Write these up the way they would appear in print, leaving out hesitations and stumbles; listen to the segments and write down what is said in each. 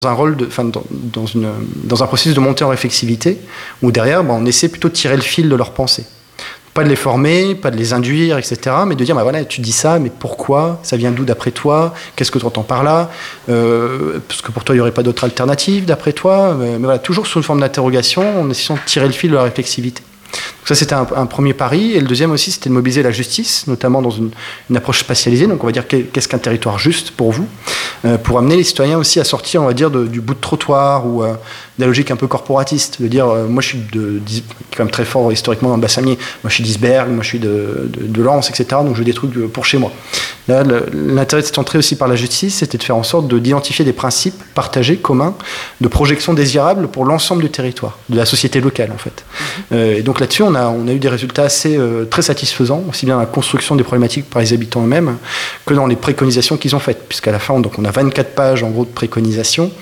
un rôle, dans un processus de montée en réflexivité, où derrière, on essaie plutôt de tirer le fil de leur pensée. Pas de les former, pas de les induire, etc., mais de dire, voilà, tu dis ça, mais pourquoi? Ça vient d'où d'après toi? Qu'est-ce que tu entends par là? Parce que pour toi, il n'y aurait pas d'autre alternative d'après toi? Mais voilà, toujours sous une forme d'interrogation, en essayant de tirer le fil de la réflexivité. Donc ça, c'était un premier pari. Et le deuxième aussi, c'était de mobiliser la justice, notamment dans une approche spatialisée. Donc on va dire, qu'est-ce qu'un territoire juste pour vous? Pour amener les citoyens aussi à sortir, on va dire, du bout de trottoir ou de la logique un peu corporatiste. De dire, moi je suis quand même très fort historiquement dans le bassin minier. Moi je suis d'Isberg, moi je suis de Lens, etc. Donc je veux des trucs pour chez moi. Là, l'intérêt de cette entrée aussi par la justice, c'était de faire en sorte d'identifier des principes partagés, communs, de projection désirable pour l'ensemble du territoire, de la société locale en fait. Et donc là-dessus, on a eu des résultats très satisfaisants, aussi bien dans la construction des problématiques par les habitants eux-mêmes que dans les préconisations qu'ils ont faites, puisqu'à la fin, donc on a 24 pages en gros de préconisations,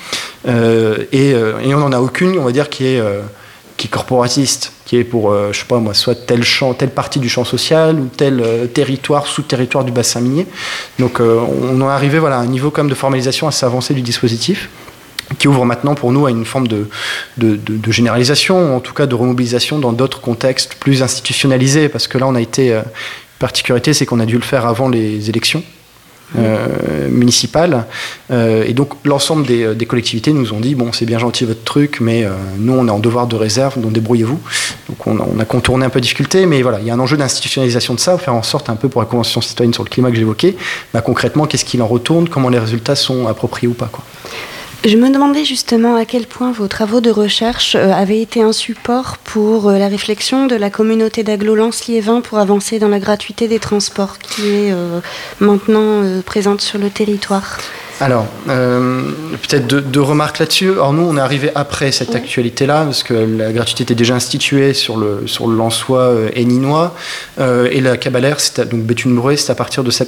et on n'en a aucune, on va dire, qui est corporatiste, qui est pour, je sais pas moi, soit telle partie du champ social ou tel territoire, sous-territoire du bassin minier. Donc on est arrivé à un niveau quand même de formalisation assez avancé du dispositif, qui ouvre maintenant pour nous à une forme de généralisation, en tout cas de remobilisation dans d'autres contextes plus institutionnalisés, parce que là on a été, particularité, c'est qu'on a dû le faire avant les élections municipales, et donc l'ensemble des collectivités nous ont dit, bon, c'est bien gentil votre truc, mais nous on est en devoir de réserve, donc débrouillez-vous. Donc on a contourné un peu de difficulté, mais voilà, il y a un enjeu d'institutionnalisation de ça, faire en sorte un peu pour la Convention citoyenne sur le climat que j'évoquais, concrètement qu'est-ce qu'il en retourne, comment les résultats sont appropriés ou pas, quoi. Je me demandais justement à quel point vos travaux de recherche avaient été un support pour la réflexion de la communauté d'Aglo-Lens-Liévin pour avancer dans la gratuité des transports qui est maintenant présente sur le territoire. Alors, peut-être deux remarques là-dessus. Alors nous, on est arrivé après cette actualité-là, parce que la gratuité était déjà instituée sur le Lensois et Ninois, et la Cabalère, donc Béthune-Mouret, c'est à partir de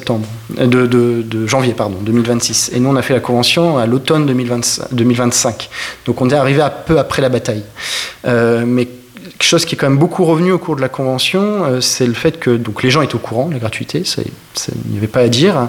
janvier 2026. Et nous, on a fait la convention à l'automne 2025. Donc on est arrivé un peu après la bataille. Mais quelque chose qui est quand même beaucoup revenu au cours de la Convention, c'est le fait que donc, les gens étaient au courant de la gratuité, il n'y avait pas à dire.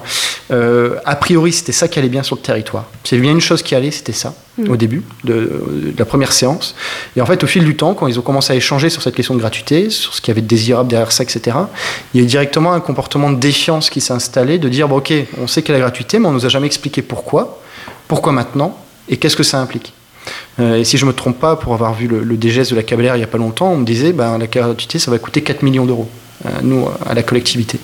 A priori, c'était ça qui allait bien sur le territoire. S'il y avait bien une chose qui allait, c'était ça, au début de la première séance. Et en fait, au fil du temps, quand ils ont commencé à échanger sur cette question de gratuité, sur ce qu'il y avait de désirable derrière ça, etc., il y a eu directement un comportement de défiance qui s'est installé, de dire, ok, on sait qu'il y a la gratuité, mais on ne nous a jamais expliqué pourquoi maintenant, et qu'est-ce que ça implique. Et si je ne me trompe pas, pour avoir vu le DGS de la Cabalère il n'y a pas longtemps, on me disait la gratuité, ça va coûter 4 millions d'euros, nous, à la collectivité.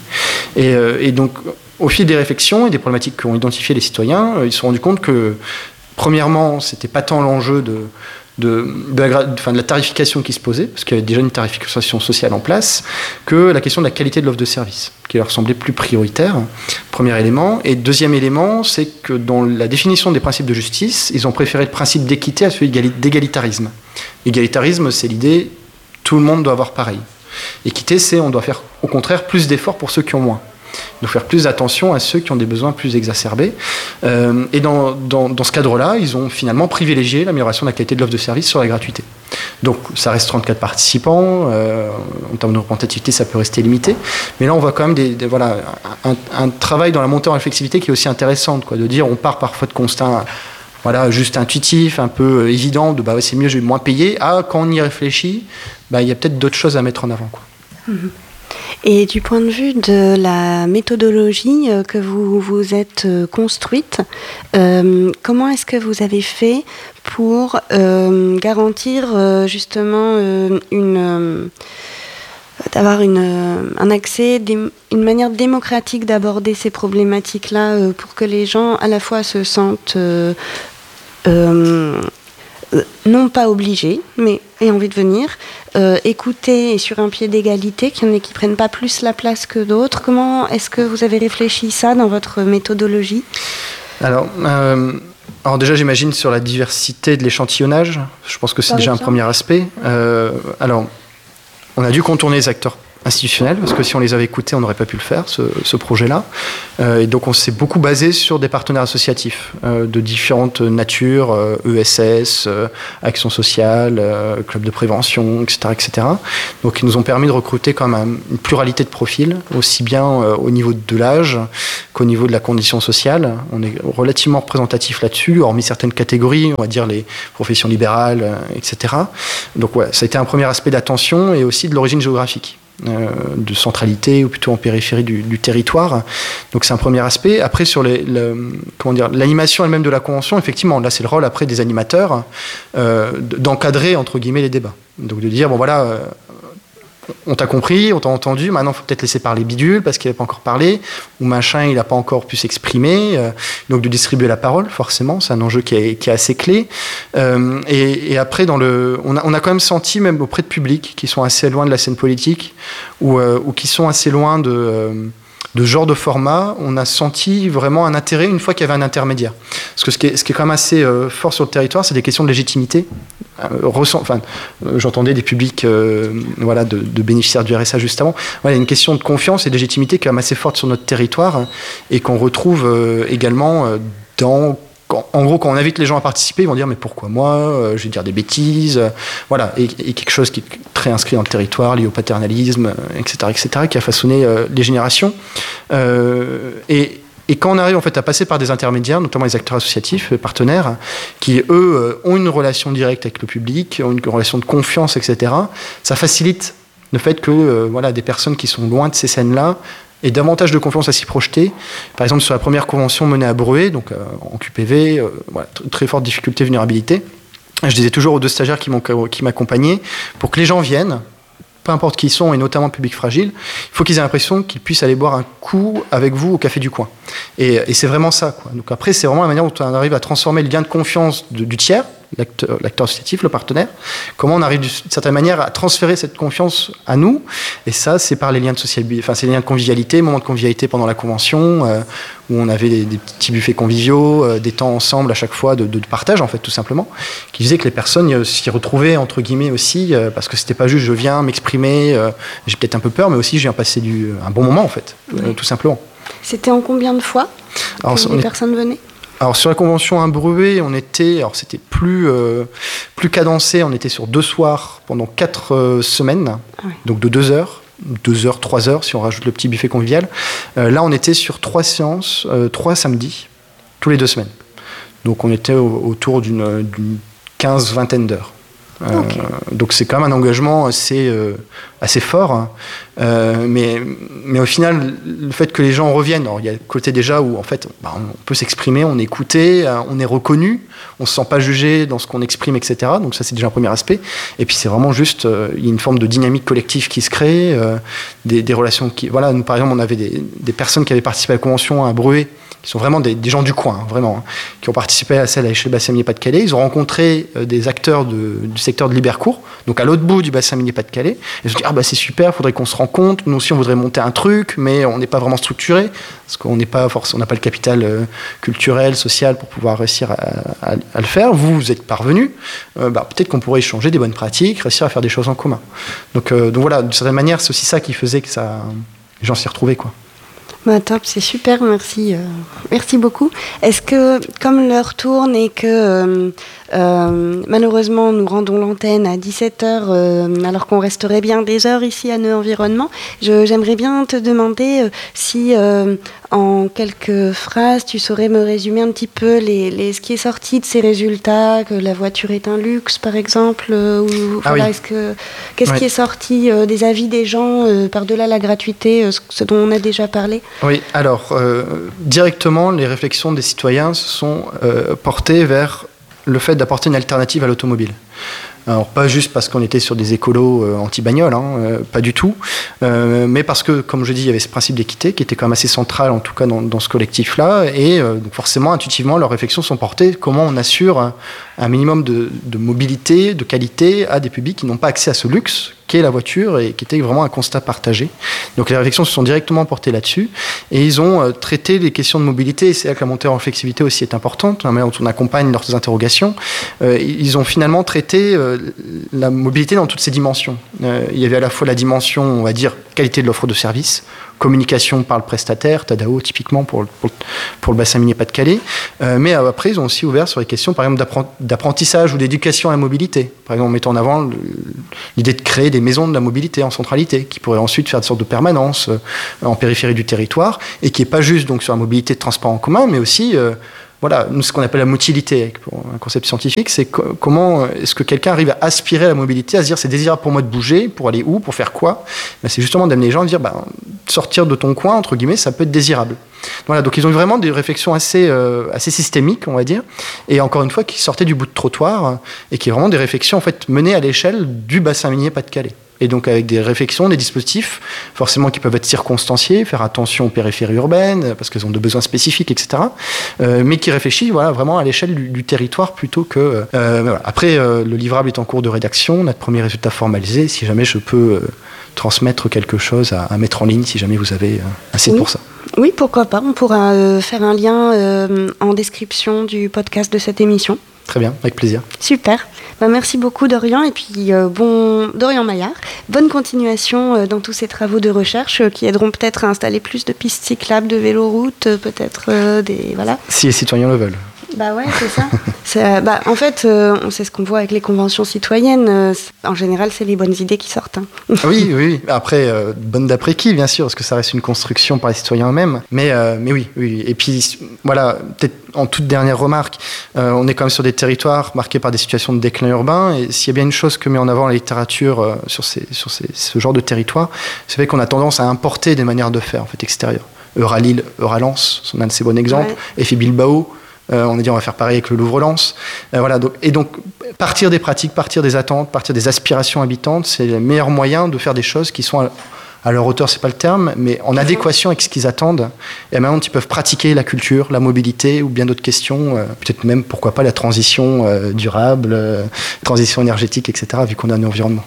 Et donc, au fil des réflexions et des problématiques qu'ont identifiées les citoyens, ils se sont rendus compte que, premièrement, ce n'était pas tant l'enjeu de la tarification qui se posait, parce qu'il y avait déjà une tarification sociale en place, que la question de la qualité de l'offre de service, qui leur semblait plus prioritaire, premier élément. Et deuxième élément, c'est que dans la définition des principes de justice, ils ont préféré le principe d'équité à celui d'égalitarisme. L'égalitarisme, c'est l'idée, tout le monde doit avoir pareil. Équité, c'est on doit faire au contraire plus d'efforts pour ceux qui ont moins. Il faut faire plus attention à ceux qui ont des besoins plus exacerbés. Et dans ce cadre-là, ils ont finalement privilégié l'amélioration de la qualité de l'offre de service sur la gratuité. Donc ça reste 34 participants, en termes de représentativité ça peut rester limité, mais là on voit quand même un travail dans la montée en réflexivité qui est aussi intéressante, de dire on part parfois de constats juste intuitifs, un peu évidents, de c'est mieux, je vais moins payer, quand on y réfléchit, il y a peut-être d'autres choses à mettre en avant, quoi. Mm-hmm. Et du point de vue de la méthodologie que vous vous êtes construite, comment est-ce que vous avez fait pour garantir justement d'avoir un accès, une manière démocratique d'aborder ces problématiques-là pour que les gens à la fois se sentent non pas obligés, mais aient envie de venir, écouter et sur un pied d'égalité, qu'il y en ait qui ne prennent pas plus la place que d'autres. Comment est-ce que vous avez réfléchi ça dans votre méthodologie ? Alors déjà, j'imagine sur la diversité de l'échantillonnage, je pense que c'est déjà un premier aspect. Alors, on a dû contourner les acteurs institutionnels, parce que si on les avait écoutés, on n'aurait pas pu le faire, ce projet-là. Et donc on s'est beaucoup basé sur des partenaires associatifs de différentes natures, ESS, Action sociale, club de prévention, etc., etc. Donc ils nous ont permis de recruter quand même une pluralité de profils, aussi bien au niveau de l'âge qu'au niveau de la condition sociale. On est relativement représentatif là-dessus, hormis certaines catégories, on va dire les professions libérales, etc. Donc ouais, ça a été un premier aspect d'attention et aussi de l'origine géographique. De centralité ou plutôt en périphérie du territoire. Donc c'est un premier aspect. Après sur l'animation elle-même de la convention, effectivement, là c'est le rôle après des animateurs d'encadrer entre guillemets les débats. Donc de dire bon voilà, on t'a compris, on t'a entendu, maintenant il faut peut-être laisser parler Bidule parce qu'il n'a pas encore parlé, ou machin, il n'a pas encore pu s'exprimer, donc de distribuer la parole, forcément, c'est un enjeu qui est assez clé. Et après, on a quand même senti, même auprès de publics qui sont assez loin de la scène politique, ou qui sont assez loin de ce genre de format, on a senti vraiment un intérêt une fois qu'il y avait un intermédiaire. Parce que ce qui est quand même assez fort sur le territoire, c'est des questions de légitimité. J'entendais des publics de bénéficiaires du RSA juste avant. Il y a une question de confiance et de légitimité qui est quand même assez forte sur notre territoire et qu'on retrouve également en gros, quand on invite les gens à participer, ils vont dire mais pourquoi moi, je vais dire des bêtises, voilà, et quelque chose qui est très inscrit dans le territoire, lié au paternalisme, etc., qui a façonné les générations. Et quand on arrive en fait à passer par des intermédiaires, notamment les acteurs associatifs, les partenaires, qui eux ont une relation directe avec le public, ont une relation de confiance, etc., ça facilite le fait que des personnes qui sont loin de ces scènes-là et davantage de confiance à s'y projeter. Par exemple, sur la première convention menée à Breuer, donc en QPV, très forte difficulté, vulnérabilité, je disais toujours aux 2 stagiaires qui m'accompagnaient, pour que les gens viennent, peu importe qui ils sont, et notamment public fragile, il faut qu'ils aient l'impression qu'ils puissent aller boire un coup avec vous au café du coin. Et c'est vraiment ça, quoi. Donc après, c'est vraiment la manière dont on arrive à transformer le lien de confiance du tiers, l'acteur associatif, le partenaire, comment on arrive d'une certaine manière à transférer cette confiance à nous, et ça c'est par les liens de c'est les liens de convivialité, moments de convivialité pendant la convention, où on avait des petits buffets conviviaux, des temps ensemble à chaque fois de partage en fait tout simplement, qui faisaient que les personnes s'y retrouvaient entre guillemets aussi, parce que c'était pas juste je viens m'exprimer, j'ai peut-être un peu peur, mais aussi je viens passer un bon moment en fait, tout simplement. C'était en combien de fois que les personnes venaient ? Alors sur la convention à Breuer, c'était plus cadencé, on était sur 2 soirs pendant 4 semaines, donc de 2 heures, 3 heures si on rajoute le petit buffet convivial. Là on était sur 3 séances, 3 samedis, tous les 2 semaines. Donc on était autour d'une 15-20 d'heures. Okay. Donc c'est quand même un engagement assez fort, hein. Mais au final le fait que les gens reviennent, alors, il y a le côté déjà où en fait on peut s'exprimer, on est écouté, on est reconnu, on se sent pas jugé dans ce qu'on exprime, etc. Donc ça c'est déjà un premier aspect, et puis c'est vraiment juste il y a une forme de dynamique collective qui se crée, des relations qui, nous par exemple on avait des personnes qui avaient participé à la convention à Breuer, qui sont vraiment des gens du coin, vraiment, qui ont participé à celle à l'échelle bassin minier-Pas-de-Calais. Ils ont rencontré des acteurs du secteur de L'Ibercourt, donc à l'autre bout du bassin minier-Pas-de-Calais. Ils ont dit c'est super, il faudrait qu'on se rencontre. Nous aussi, on voudrait monter un truc, mais on n'est pas vraiment structuré, parce qu'on n'a pas le capital culturel, social pour pouvoir réussir à le faire. Vous êtes parvenus. Peut-être qu'on pourrait échanger des bonnes pratiques, réussir à faire des choses en commun. Donc voilà, d'une certaine manière, c'est aussi ça qui faisait que les gens s'y retrouvaient, quoi. Top, c'est super, merci. Merci beaucoup. Est-ce que, comme l'heure tourne et que malheureusement nous rendons l'antenne à 17h alors qu'on resterait bien des heures ici à Nœud Environnement, j'aimerais bien te demander si en quelques phrases tu saurais me résumer un petit peu ce qui est sorti de ces résultats, que la voiture est un luxe par exemple, qu'est-ce qui est sorti des avis des gens par-delà la gratuité, ce dont on a déjà parlé? Oui, alors directement les réflexions des citoyens se sont portées vers le fait d'apporter une alternative à l'automobile. Alors pas juste parce qu'on était sur des écolos anti-bagnole, pas du tout, mais parce que, comme je dis, il y avait ce principe d'équité qui était quand même assez central, en tout cas dans ce collectif-là, et donc forcément, intuitivement, leurs réflexions sont portées comment on assure un minimum de mobilité, de qualité à des publics qui n'ont pas accès à ce luxe qu'est la voiture, et qui était vraiment un constat partagé. Donc les réflexions se sont directement portées là-dessus, et ils ont traité les questions de mobilité, et c'est là que la montée en flexibilité aussi est importante, la manière dont on accompagne leurs interrogations. Ils ont finalement traité la mobilité dans toutes ses dimensions. Il y avait à la fois la dimension, on va dire, qualité de l'offre de service, communication par le prestataire, Tadao typiquement pour le bassin minier Pas-de-Calais. Mais après, ils ont aussi ouvert sur les questions, par exemple, d'apprentissage ou d'éducation à la mobilité. Par exemple, en mettant en avant l'idée de créer des maisons de la mobilité en centralité, qui pourraient ensuite faire des sortes de permanence en périphérie du territoire, et qui n'est pas juste donc, sur la mobilité de transport en commun, mais aussi... nous, ce qu'on appelle la motilité, pour un concept scientifique, c'est comment est-ce que quelqu'un arrive à aspirer à la mobilité, à se dire c'est désirable pour moi de bouger, pour aller où, pour faire quoi. C'est justement d'amener les gens à dire sortir de ton coin, entre guillemets, ça peut être désirable. Voilà, donc ils ont eu vraiment des réflexions assez systémiques, on va dire, et encore une fois, qui sortaient du bout de trottoir, et qui est vraiment des réflexions en fait, menées à l'échelle du bassin minier Pas-de-Calais. Et donc avec des réflexions, des dispositifs, forcément qui peuvent être circonstanciés, faire attention aux périphéries urbaines, parce qu'elles ont de besoins spécifiques, etc. Mais qui réfléchissent vraiment à l'échelle du territoire plutôt que... voilà. Après, le livrable est en cours de rédaction, notre premier résultat formalisé, si jamais je peux transmettre quelque chose à mettre en ligne, si jamais vous avez un site pour ça. Oui, pourquoi pas, on pourra faire un lien en description du podcast de cette émission. Très bien, avec plaisir. Super. Merci beaucoup Dorian et puis Dorian Maillard. Bonne continuation dans tous ces travaux de recherche qui aideront peut-être à installer plus de pistes cyclables, de véloroutes, peut-être des... Voilà. Si les citoyens le veulent. Bah ouais, c'est ça. En fait, on sait ce qu'on voit avec les conventions citoyennes. En général, c'est les bonnes idées qui sortent. Oui. Après, bonne d'après qui, bien sûr, parce que ça reste une construction par les citoyens eux-mêmes. Mais oui. Et puis, voilà, peut-être en toute dernière remarque, on est quand même sur des territoires marqués par des situations de déclin urbain. Et s'il y a bien une chose que met en avant la littérature sur ce genre de territoire, c'est vrai qu'on a tendance à importer des manières de faire en fait, extérieures. Euralille, Euralance sont un de ces bons exemples. Ouais. Effet Bilbao. On a dit on va faire pareil avec le Louvre-Lens. Voilà, donc partir des pratiques, partir des attentes, partir des aspirations habitantes, c'est le meilleur moyen de faire des choses qui sont à leur hauteur, c'est pas le terme, mais en adéquation avec ce qu'ils attendent. Et maintenant, ils peuvent pratiquer la culture, la mobilité ou bien d'autres questions, peut-être même, pourquoi pas, la transition durable, transition énergétique, etc., vu qu'on a un environnement.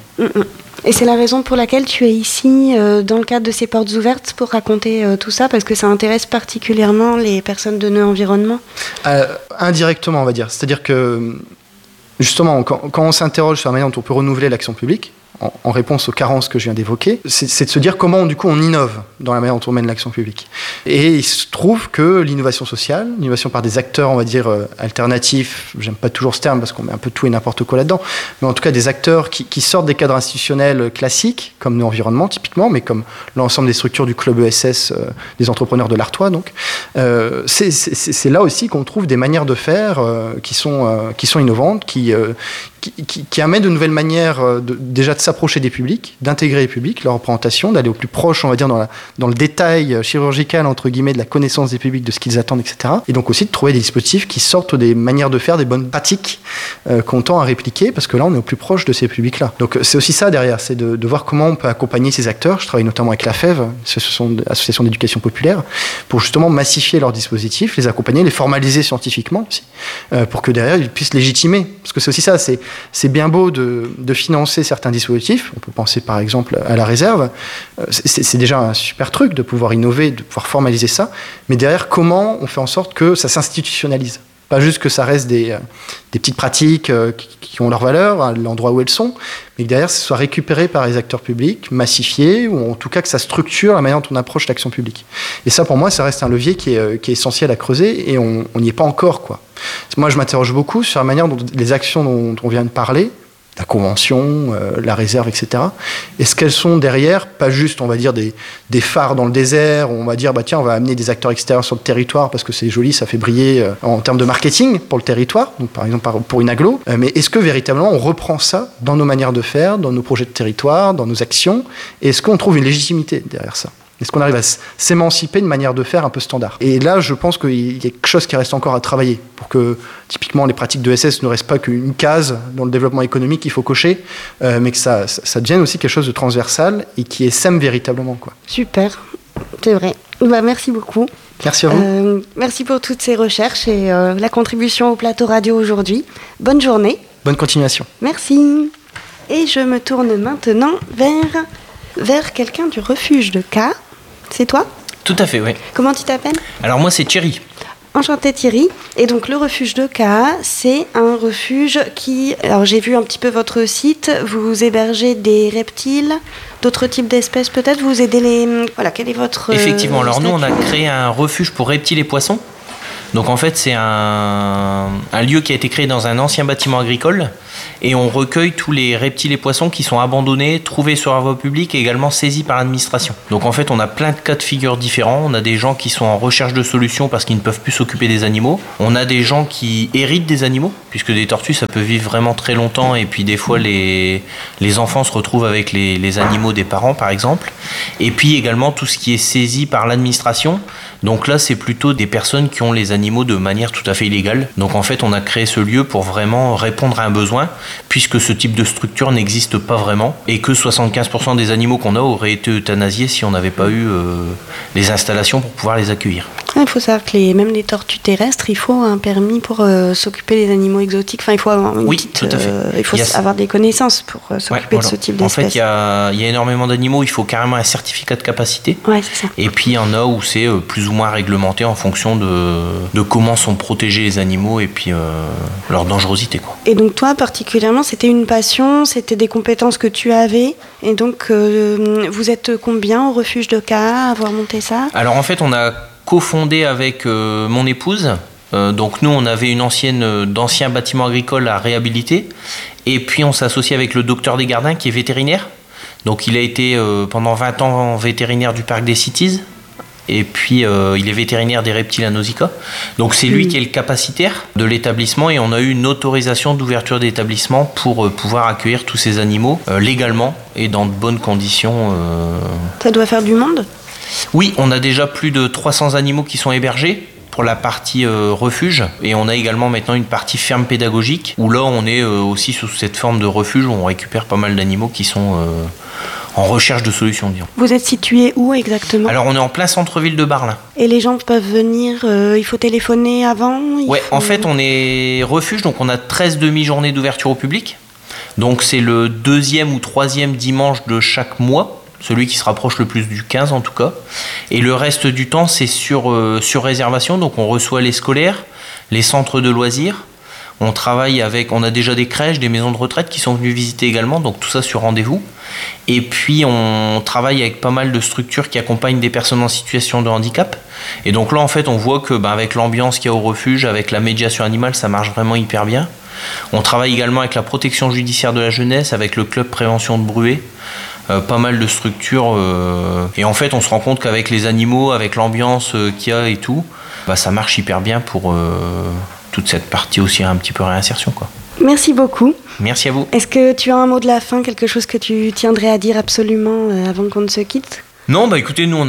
Et c'est la raison pour laquelle tu es ici, dans le cadre de ces portes ouvertes, pour raconter tout ça, parce que ça intéresse particulièrement les personnes de Nœud Environnement ? Indirectement, on va dire. C'est-à-dire que, justement, quand on s'interroge sur la manière dont on peut renouveler l'action publique, en réponse aux carences que je viens d'évoquer, c'est de se dire comment, du coup, on innove dans la manière dont on mène l'action publique. Et il se trouve que l'innovation sociale, l'innovation par des acteurs, on va dire, alternatifs, j'aime pas toujours ce terme parce qu'on met un peu tout et n'importe quoi là-dedans, mais en tout cas des acteurs qui sortent des cadres institutionnels classiques, comme Nœud Environnement typiquement, mais comme l'ensemble des structures du club ESS, des entrepreneurs de l'Artois, donc, c'est là aussi qu'on trouve des manières de faire qui sont innovantes, qui amènent de nouvelles manières déjà de s'approcher des publics, d'intégrer les publics, leur représentation, d'aller au plus proche, on va dire, dans le détail chirurgical, entre guillemets, de la connaissance des publics, de ce qu'ils attendent, etc. Et donc aussi de trouver des dispositifs qui sortent des manières de faire, des bonnes pratiques qu'on tend à répliquer, parce que là, on est au plus proche de ces publics-là. Donc c'est aussi ça derrière, c'est de voir comment on peut accompagner ces acteurs. Je travaille notamment avec la FEV, Association d'éducation populaire, pour justement massifier leurs dispositifs, les accompagner, les formaliser scientifiquement aussi, pour que derrière, ils puissent légitimer. Parce que c'est aussi ça, c'est bien beau de financer certains dispositifs. On peut penser par exemple à la réserve. C'est déjà un super truc de pouvoir innover, de pouvoir formaliser ça. Mais derrière, comment on fait en sorte que ça s'institutionnalise ? Pas juste que ça reste des petites pratiques qui ont leur valeur à l'endroit où elles sont, mais que derrière, ça soit récupéré par les acteurs publics, massifié, ou en tout cas que ça structure la manière dont on approche l'action publique. Et ça, pour moi, ça reste un levier qui est essentiel à creuser, et on n'y est pas encore, quoi. Moi, je m'interroge beaucoup sur la manière dont les actions dont on vient de parler, la convention, la réserve, etc. Est-ce qu'elles sont derrière, pas juste, on va dire, des phares dans le désert, où on va dire, tiens, on va amener des acteurs extérieurs sur le territoire parce que c'est joli, ça fait briller en termes de marketing pour le territoire, donc par exemple pour une agglo, mais est-ce que véritablement on reprend ça dans nos manières de faire, dans nos projets de territoire, dans nos actions, et est-ce qu'on trouve une légitimité derrière ça ? Est-ce qu'on arrive à s'émanciper de manière de faire un peu standard ? Et là, je pense qu'il y a quelque chose qui reste encore à travailler pour que, typiquement, les pratiques de SS ne restent pas qu'une case dans le développement économique qu'il faut cocher, mais que ça devienne aussi quelque chose de transversal et qui essaime véritablement, quoi. Super, c'est vrai. Merci beaucoup. Merci à vous. Merci pour toutes ces recherches et la contribution au plateau radio aujourd'hui. Bonne journée. Bonne continuation. Merci. Et je me tourne maintenant vers quelqu'un du refuge de K. C'est toi ? Tout à fait, oui. Comment tu t'appelles ? Alors moi, c'est Thierry. Enchanté Thierry. Et donc le refuge de K, c'est un refuge qui... Alors j'ai vu un petit peu votre site, vous hébergez des reptiles d'autres types d'espèces peut-être. Vous aidez les... Voilà, quel est votre... Effectivement, alors nous on a statut créé un refuge pour reptiles et poissons. Donc en fait c'est un lieu qui a été créé dans un ancien bâtiment agricole et on recueille tous les reptiles et poissons qui sont abandonnés, trouvés sur la voie publique et également saisis par l'administration. Donc en fait on a plein de cas de figure différents. On a des gens qui sont en recherche de solutions parce qu'ils ne peuvent plus s'occuper des animaux. On a des gens qui héritent des animaux, puisque des tortues ça peut vivre vraiment très longtemps et puis des fois les enfants se retrouvent avec les animaux des parents par exemple. Et puis également tout ce qui est saisi par l'administration. Donc là c'est plutôt des personnes qui ont les animaux de manière tout à fait illégale. Donc en fait on a créé ce lieu pour vraiment répondre à un besoin, puisque ce type de structure n'existe pas vraiment et que 75% des animaux qu'on a auraient été euthanasiés si on n'avait pas eu les installations pour pouvoir les accueillir. Il faut savoir que même les tortues terrestres, il faut un permis pour s'occuper des animaux exotiques. Enfin, il faut avoir tout à fait. Il faut avoir des connaissances pour s'occuper de ce type d'espèces. En fait, il y a énormément d'animaux, il faut carrément un certificat de capacité. Ouais, c'est ça. Et puis il y en a où c'est plus ou moins réglementé en fonction de comment sont protégés les animaux et puis leur dangerosité, quoi. Et donc toi particulièrement, c'était une passion, c'était des compétences que tu avais. Et donc vous êtes combien au refuge de Caha à avoir monté ça? Alors en fait, on a cofondé avec mon épouse. Donc nous, on avait une d'anciens bâtiments agricoles à réhabiliter. Et puis on s'est associé avec le docteur Desgardins qui est vétérinaire. Donc il a été pendant 20 ans vétérinaire du parc des Cities. Et puis il est vétérinaire des reptiles à Nausicaa. Donc c'est lui qui est le capacitaire de l'établissement et on a eu une autorisation d'ouverture d'établissement pour pouvoir accueillir tous ces animaux légalement et dans de bonnes conditions. Ça doit faire du monde? Oui, on a déjà plus de 300 animaux qui sont hébergés pour la partie refuge et on a également maintenant une partie ferme pédagogique où là on est aussi sous cette forme de refuge où on récupère pas mal d'animaux qui sont en recherche de solutions, disons. Vous êtes situé où exactement? Alors on est en plein centre-ville de Bar-Lin. Et les gens peuvent venir, il faut téléphoner avant? En fait on est refuge, donc on a 13 demi-journées d'ouverture au public. Donc c'est le 2e ou 3e dimanche de chaque mois. Celui qui se rapproche le plus du 15 en tout cas. Et le reste du temps, c'est sur réservation. Donc on reçoit les scolaires, les centres de loisirs. On travaille on a déjà des crèches, des maisons de retraite qui sont venues visiter également. Donc tout ça sur rendez-vous. Et puis on travaille avec pas mal de structures qui accompagnent des personnes en situation de handicap. Et donc là en fait on voit que avec l'ambiance qu'il y a au refuge, avec la médiation animale, ça marche vraiment hyper bien. On travaille également avec la protection judiciaire de la jeunesse, avec le club prévention de Bruet. Pas mal de structures et en fait on se rend compte qu'avec les animaux, avec l'ambiance qu'il y a et tout, ça marche hyper bien pour toute cette partie aussi un petit peu réinsertion, quoi. Merci beaucoup. Merci à vous. Est-ce que tu as un mot de la fin, quelque chose que tu tiendrais à dire absolument avant qu'on ne se quitte? Non, écoutez, nous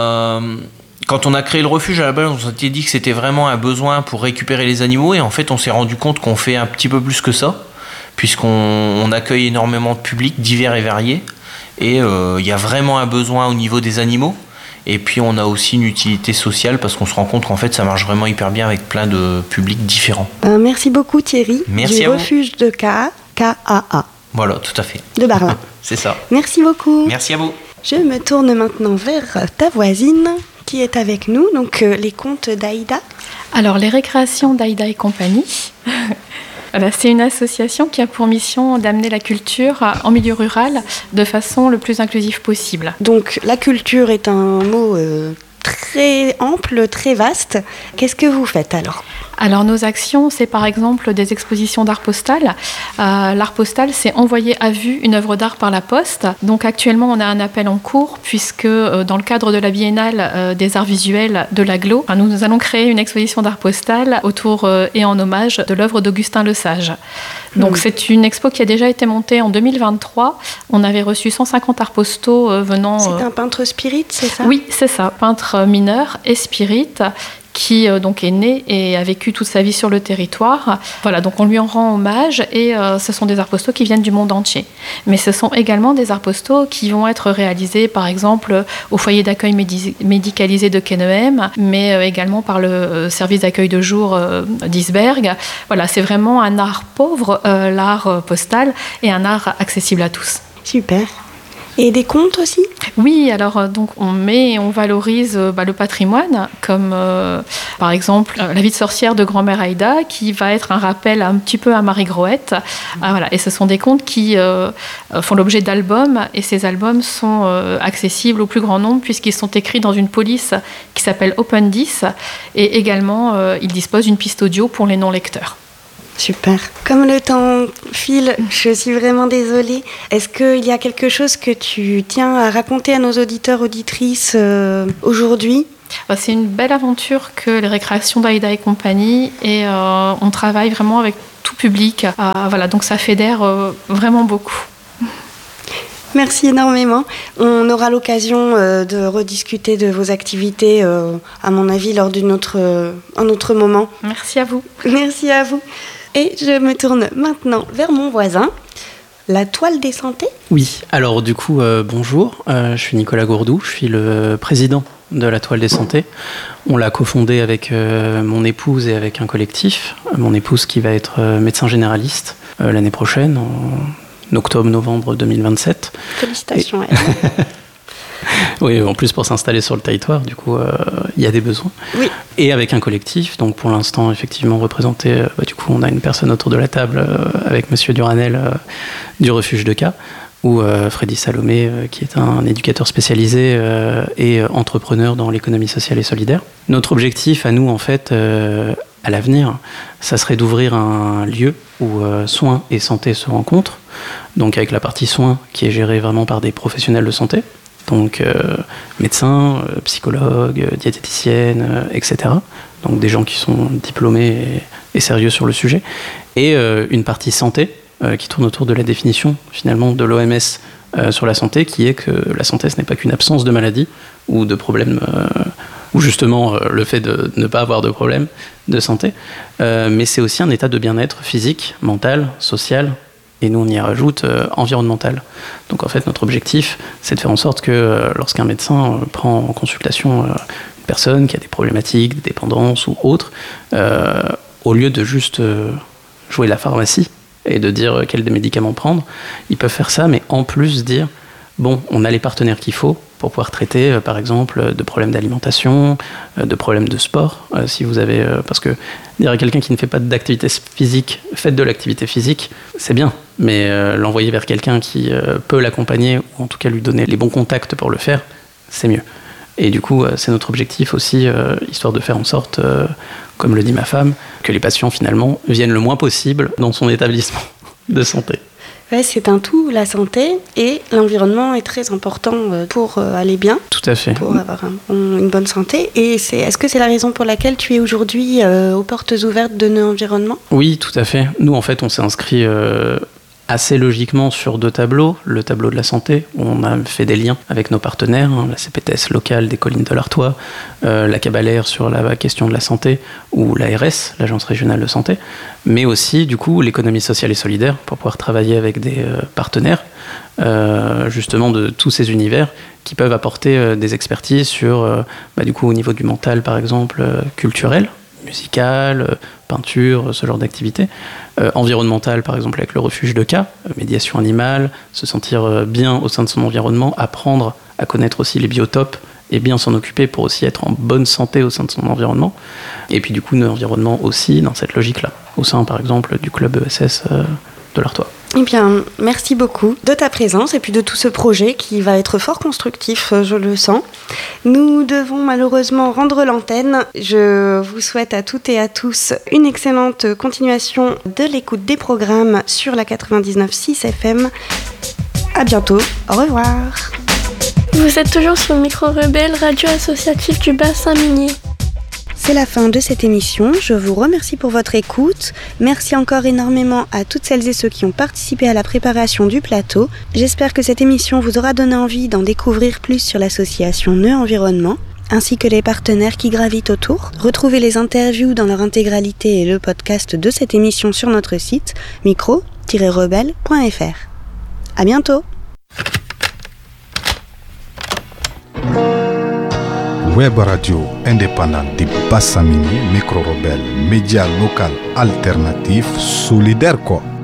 quand on a créé le refuge à la base, on s'était dit que c'était vraiment un besoin pour récupérer les animaux et en fait on s'est rendu compte qu'on fait un petit peu plus que ça puisqu'on accueille énormément de publics divers et variés. Et il y a vraiment un besoin au niveau des animaux. Et puis on a aussi une utilité sociale parce qu'on se rend compte qu'en fait ça marche vraiment hyper bien avec plein de publics différents. Merci beaucoup Thierry. Merci du à refuge de Caha, K-A-A. Voilà, tout à fait. De Bar-Lin. C'est ça. Merci beaucoup. Merci à vous. Je me tourne maintenant vers ta voisine qui est avec nous, donc les contes d'Aïda. Alors les récréations d'Aïda et compagnie. C'est une association qui a pour mission d'amener la culture en milieu rural de façon le plus inclusive possible. Donc la culture est un mot très ample, très vaste. Qu'est-ce que vous faites alors ? Alors nos actions, c'est par exemple des expositions d'art postal. L'art postal, c'est envoyer à vue une œuvre d'art par la poste. Donc actuellement, on a un appel en cours puisque dans le cadre de la biennale des arts visuels de l'Aglo, nous allons créer une exposition d'art postal autour et en hommage de l'œuvre d'Augustin Lesage. Donc c'est une expo qui a déjà été montée en 2023. On avait reçu 150 arts postaux venant... C'est un peintre spirit, c'est ça ? Oui, c'est ça, peintre mineur et spirit, qui donc est né et a vécu toute sa vie sur le territoire. Voilà, donc on lui en rend hommage et ce sont des arts postaux qui viennent du monde entier. Mais ce sont également des arts postaux qui vont être réalisés par exemple au foyer d'accueil médicalisé de Kennehem, mais également par le service d'accueil de jour d'Isberg. Voilà, c'est vraiment un art pauvre, l'art postal, et un art accessible à tous. Super. Et des comptes aussi ? Oui, alors donc on valorise le patrimoine, comme par exemple La vie de sorcière de grand-mère Aïda, qui va être un rappel un petit peu à Marie Groët. Voilà. Et ce sont des contes qui font l'objet d'albums, et ces albums sont accessibles au plus grand nombre puisqu'ils sont écrits dans une police qui s'appelle Open 10, et également ils disposent d'une piste audio pour les non-lecteurs. Super. Comme le temps file, je suis vraiment désolée. Est-ce qu'il y a quelque chose que tu tiens à raconter à nos auditeurs, auditrices aujourd'hui ? C'est une belle aventure que les récréations d'Aïda et compagnie, et on travaille vraiment avec tout public. Voilà, donc ça fédère vraiment beaucoup. Merci énormément. On aura l'occasion de rediscuter de vos activités, à mon avis, lors un autre moment. Merci à vous. Merci à vous. Et je me tourne maintenant vers mon voisin, la Toile des Santés. Oui, alors du coup, bonjour, je suis Nicolas Gourdou, je suis le président de la Toile des Santés. On l'a cofondé avec mon épouse et avec un collectif. Mon épouse qui va être médecin généraliste l'année prochaine, en octobre-novembre 2027. Félicitations. Oui, en plus pour s'installer sur le territoire, du coup, il y a des besoins. Oui. Et avec un collectif, donc pour l'instant, effectivement, représenté, du coup, on a une personne autour de la table avec Monsieur Duranel du Refuge de Cas, ou Freddy Salomé, qui est un éducateur spécialisé et entrepreneur dans l'économie sociale et solidaire. Notre objectif à nous, en fait, à l'avenir, ça serait d'ouvrir un lieu où soins et santé se rencontrent, donc avec la partie soins qui est gérée vraiment par des professionnels de santé, donc médecins, psychologues, diététiciennes, etc. Donc des gens qui sont diplômés et sérieux sur le sujet. Et une partie santé qui tourne autour de la définition finalement de l'OMS sur la santé, qui est que la santé, ce n'est pas qu'une absence de maladie ou de problème, ou justement le fait de ne pas avoir de problème de santé, mais c'est aussi un état de bien-être physique, mental, social, et nous on y rajoute environnemental. Donc en fait notre objectif c'est de faire en sorte que lorsqu'un médecin prend en consultation une personne qui a des problématiques, des dépendances ou autres, au lieu de juste jouer la pharmacie et de dire quels médicaments prendre, ils peuvent faire ça, mais en plus dire bon, on a les partenaires qu'il faut pour pouvoir traiter, par exemple, de problèmes d'alimentation, de problèmes de sport. Si vous avez, parce que dire à quelqu'un qui ne fait pas d'activité physique, faites de l'activité physique, c'est bien, mais l'envoyer vers quelqu'un qui peut l'accompagner, ou en tout cas lui donner les bons contacts pour le faire, c'est mieux. Et du coup, c'est notre objectif aussi, histoire de faire en sorte, comme le dit ma femme, que les patients finalement viennent le moins possible dans son établissement de santé. Ouais, c'est un tout, la santé, et l'environnement est très important pour aller bien. Tout à fait. Pour avoir une bonne santé. Et est-ce que c'est la raison pour laquelle tu es aujourd'hui aux portes ouvertes de nos environnements ? Oui, tout à fait. Nous, en fait, on s'est inscrit assez logiquement sur 2 tableaux. Le tableau de la santé, où on a fait des liens avec nos partenaires, la CPTS locale des collines de l'Artois, la Cabalère sur la question de la santé, ou l'ARS, l'Agence régionale de santé, mais aussi, du coup, l'économie sociale et solidaire, pour pouvoir travailler avec des partenaires, justement, de tous ces univers, qui peuvent apporter des expertises sur, du coup, au niveau du mental, par exemple, culturel, musical, peinture, ce genre d'activité. Environnemental, par exemple, avec le Refuge de Cas, médiation animale, se sentir bien au sein de son environnement, apprendre à connaître aussi les biotopes et bien s'en occuper pour aussi être en bonne santé au sein de son environnement. Et puis du coup, notre environnement aussi dans cette logique-là, au sein, par exemple, du club ESS de l'Artois. Eh bien, merci beaucoup de ta présence et puis de tout ce projet qui va être fort constructif, je le sens. Nous devons malheureusement rendre l'antenne. Je vous souhaite à toutes et à tous une excellente continuation de l'écoute des programmes sur la 99.6 FM. À bientôt. Au revoir. Vous êtes toujours sur le Micro Rebelle, radio associative du bassin minier. C'est la fin de cette émission. Je vous remercie pour votre écoute. Merci encore énormément à toutes celles et ceux qui ont participé à la préparation du plateau. J'espère que cette émission vous aura donné envie d'en découvrir plus sur l'association Nœud Environnement, ainsi que les partenaires qui gravitent autour. Retrouvez les interviews dans leur intégralité et le podcast de cette émission sur notre site micro-rebelle.fr. À bientôt. Web radio indépendante du bassin minier, Micro Rebelle, média local alternatif, solidaire quoi.